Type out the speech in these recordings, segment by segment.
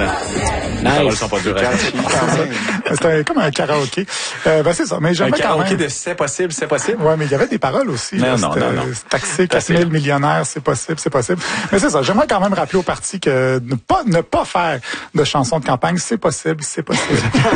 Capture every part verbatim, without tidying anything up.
Les paroles sont pas dures. C'était comme un karaoké. Euh, ben c'est ça. Mais j'aimais un karaoké quand même. de c'est possible, c'est possible. Ouais, mais il y avait des paroles aussi. Non, là. non, non, non. Taxer quatre mille millionnaires, c'est possible, c'est possible. Mais c'est ça. J'aimerais quand même rappeler au parti que ne pas ne pas faire de chansons de campagne, c'est possible, c'est possible.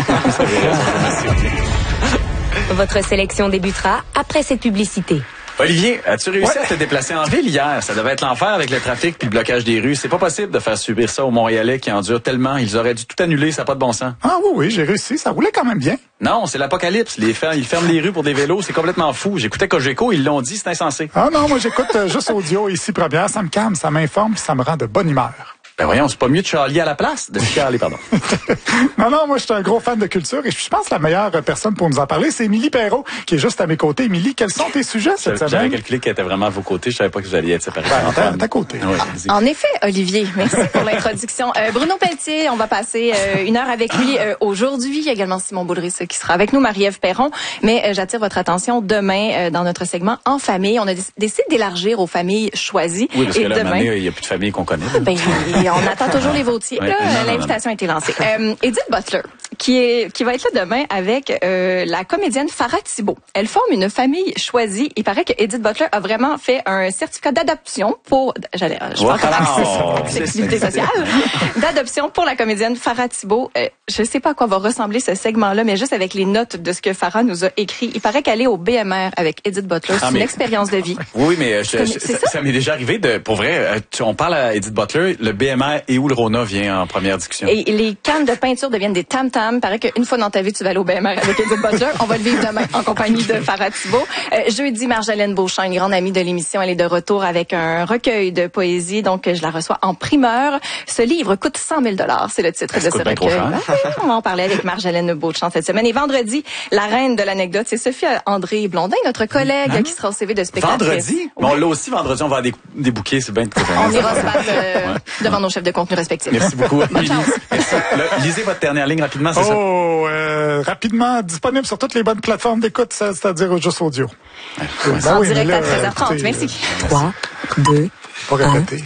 Votre sélection débutera après cette publicité. Olivier, as-tu réussi Ouais. à te déplacer en ville hier? Ça devait être l'enfer avec le trafic puis le blocage des rues. C'est pas possible de faire subir ça aux Montréalais qui endurent tellement. Ils auraient dû tout annuler, ça n'a pas de bon sens. Ah oui, oui, j'ai réussi. Ça roulait quand même bien. Non, c'est l'apocalypse. Les fer- ils ferment les rues pour des vélos, c'est complètement fou. J'écoutais Cogeco, ils l'ont dit, c'est insensé. Ah non, moi j'écoute euh, juste audio ici première. Ça me calme, ça m'informe puis ça me rend de bonne humeur. Ben voyons, c'est pas mieux de chialer à la place? De chialer, pardon. Non, non, moi, je suis un gros fan de culture et je pense que la meilleure personne pour nous en parler, c'est Émilie Perrault, qui est juste à mes côtés. Émilie, quels sont tes sujets cette J'avais semaine? calculé qu'elle était vraiment à vos côtés. Je savais pas que vous alliez être séparés. Ben, à ta côté. Oui, vas-y. En effet, Olivier, merci pour l'introduction. Euh, Bruno Pelletier, on va passer euh, une heure avec lui euh, aujourd'hui. Il y a également Simon Boulris euh, qui sera avec nous, Marie-Ève Perron. Mais euh, j'attire votre attention demain euh, dans notre segment En famille. On a déc- décidé d'élargir aux familles choisies. Oui, parce et que là, à un moment demain, donné, il n'y a plus de famille qu'on connaît. là. ben, on attend toujours les vautiers. Ouais, Là, non, non, non, l'invitation a été lancée. Euh, Edith Butler, qui est qui va être là demain avec euh, la comédienne Farah Thibault. Elle forme une famille choisie. Il paraît que Edith Butler a vraiment fait un certificat d'adoption pour, j'allais, je Wow! pense que c'est l'activité sociale, d'adoption pour la comédienne Farah Thibault. Euh, je sais pas à quoi va ressembler ce segment-là, mais juste avec les notes de ce que Farah nous a écrit, il paraît qu'aller au B M R avec Edith Butler, c'est Ah, une mais- expérience de vie. Oui, oui, mais euh, je- Comme- je- c'est ça, ça? ça m'est déjà arrivé de, pour vrai, euh, tu- on parle à Edith Butler, le B M R et où le Rona vient en première discussion. Et les cannes de peinture deviennent des tam-tams. Paraît qu'une fois dans ta vie, tu vas aller au B M R avec Edith Butler. On va le vivre demain en compagnie de Farah Thibault. Euh, jeudi, Marjolaine Beauchamp, une grande amie de l'émission, elle est de retour avec un recueil de poésie. Donc, je la reçois en primeur. Ce livre coûte cent mille dollars. C'est le titre Ça de ce coûte bien trop recueil. cher. Ah oui, on va en parler avec Marjolaine Beauchamp cette semaine. Et vendredi, la reine de l'anecdote, c'est Sophie André Blondin, notre collègue qui sera au C V de spectatrice. Vendredi? Bon, là aussi, vendredi, on va avoir des, des bouquets, c'est bien trop On ira se battre euh, devant nos chefs de contenu respectifs. Merci beaucoup. Bonne Émilie. chance. Merci. Là, lisez votre dernière ligne rapidement, c'est ça? Oh, euh, rapidement, disponible sur toutes les bonnes plateformes d'écoute, ça, c'est-à-dire juste audio. Ben En oui, mais direct là, à treize heures trente. écoutez, Merci. trois, deux, Pas répéter.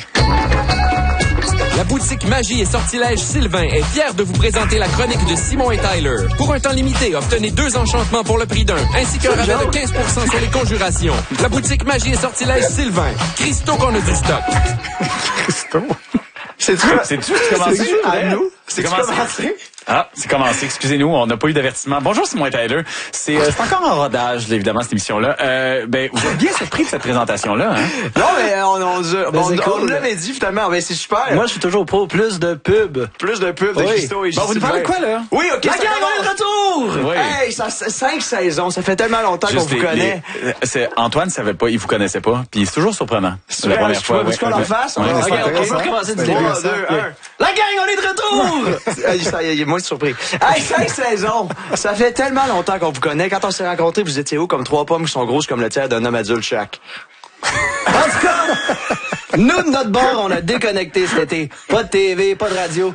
La boutique Magie et Sortilège Sylvain est fière de vous présenter la chronique de Simon et Tyler. Pour un temps limité, obtenez deux enchantements pour le prix d'un, ainsi qu'un rabais de quinze pour cent sur les conjurations. La boutique Magie et Sortilège Sylvain. Christo qu'on a du stock. Christo. C'est-tu, c'est-tu, c'est commencé? à nous? C'est C'est-tu commencé? commencé? Ah, c'est commencé. Excusez-nous, on n'a pas eu d'avertissement. Bonjour, c'est moi Tyler. C'est, euh, c'est encore en rodage, là, évidemment, cette émission-là. Euh, ben, vous êtes bien surpris de cette présentation-là, hein? Non, mais on, on, on, on, c'est cool. on l'avait dit finalement. Ben, c'est super. Moi, je suis toujours pour plus de pubs. Plus de pubs de Oui. Christo et Bon, vous nous parlez de quoi, là? Oui, OK. La ça gang, commence. on est de retour! Oui. Hey, ça, c'est cinq saisons. Ça fait tellement longtemps qu'on Juste vous les- connaît. les- c'est, Antoine savait pas, il vous connaissait pas. Puis c'est toujours surprenant. C'est vrai, je peux- veux-tu qu'on en fasse? On Ouais, va- c'est OK, pas- OK, on peut recommencer du trois, début. deux, un. La gang, on est de retour! Hey, ça y est, il est moins surpris. Hey, cinq saisons! Ça fait tellement longtemps qu'on vous connaît. Quand on s'est rencontrés, vous étiez où comme trois pommes qui sont grosses comme le tiers d'un homme adulte chaque. En tout cas, nous, de notre bord, on a déconnecté cet été. Pas de T V, pas de radio.